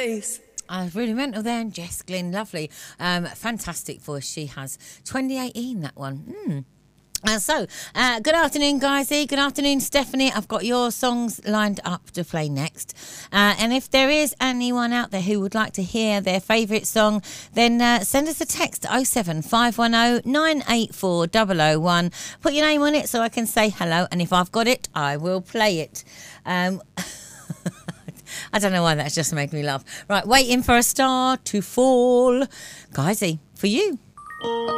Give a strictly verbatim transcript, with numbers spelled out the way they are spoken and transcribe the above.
face. I was really mental there, and Jess Glynn, lovely. Um, fantastic voice she has. twenty eighteen, that one. Mm. Uh, so, uh, good afternoon, guysy. Good afternoon, Stephanie. I've got your songs lined up to play next. Uh, and if there is anyone out there who would like to hear their favourite song, then uh, send us a text oh seven five one oh nine eight four oh oh one. Put your name on it so I can say hello. And if I've got it, I will play it. Um... I don't know why that's just made me laugh. Right, waiting for a star to fall. Guysy, for you.